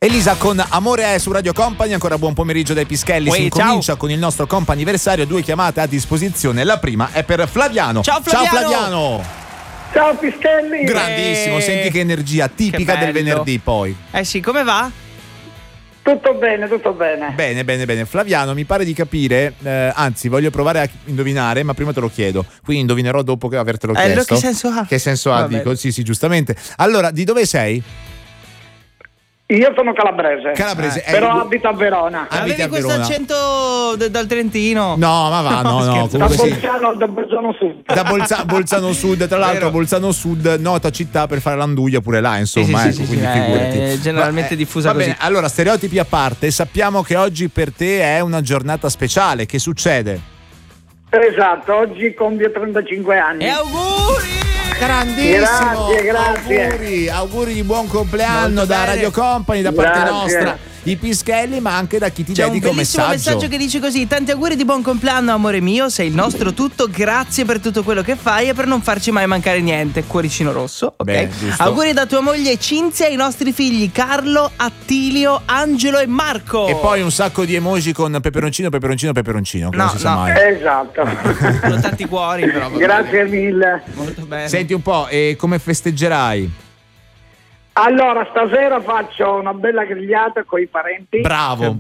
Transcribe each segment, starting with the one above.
Elisa con Amore è su Radio Company, ancora buon pomeriggio dai Pischelli. Si incomincia con il nostro comp'anniversario, 2 chiamate a disposizione. La prima è per Flaviano. Ciao Flaviano! Ciao Flaviano! Ciao Pischelli! Grandissimo, senti che energia tipica del venerdì poi. Sì, come va? Tutto bene, tutto bene. Bene. Flaviano, mi pare di capire, anzi voglio provare a indovinare, ma prima te lo chiedo, quindi indovinerò dopo che avertelo chiesto. Che senso ha? Che senso ha? Dico, sì, giustamente. Allora, di dove sei? Io sono calabrese. Però abito a Verona. Avevi questo accento dal Trentino? No, ma va, no. Da Bolzano Sud. Da Bolzano Sud, tra l'altro Bolzano Sud, nota città per fare l'anduia pure là, insomma, sì, quindi figurati. È generalmente diffusa va così. Bene, allora, stereotipi a parte, sappiamo che oggi per te è una giornata speciale, che succede? Esatto, oggi compio 35 anni. E auguri! Grandissimo! Grazie. Auguri di buon compleanno da Radio Company, da parte nostra, i Pischelli, ma anche da chi ti dedica un messaggio. C'è un bellissimo messaggio che dice così: tanti auguri di buon compleanno, amore mio, sei il nostro tutto, grazie per tutto quello che fai e per non farci mai mancare niente. Cuoricino rosso, ok? Beh, auguri da tua moglie Cinzia ai nostri figli Carlo, Attilio, Angelo e Marco. E poi un sacco di emoji con peperoncino, che non si sa mai. Esatto. Sono tanti cuori, però. Grazie mille. Molto bene. Senti un po', e come festeggerai? Allora, stasera faccio una bella grigliata con i parenti. Bravo.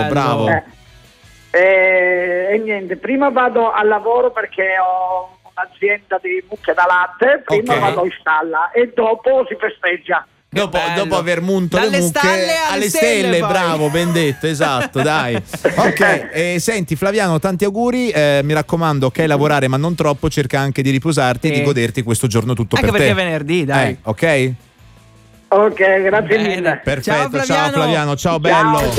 E niente, prima vado al lavoro perché ho un'azienda di mucche da latte, prima vado in stalla e dopo si festeggia. Dopo aver munto dalle le mucche alle stelle bravo, ben detto, esatto, dai. Ok, senti Flaviano, tanti auguri, mi raccomando, ok, lavorare ma non troppo, cerca anche di riposarti e di goderti questo giorno tutto anche per te. Anche perché è venerdì, dai. Ok? Ok, grazie mille. Perfetto, ciao Flaviano, ciao bello.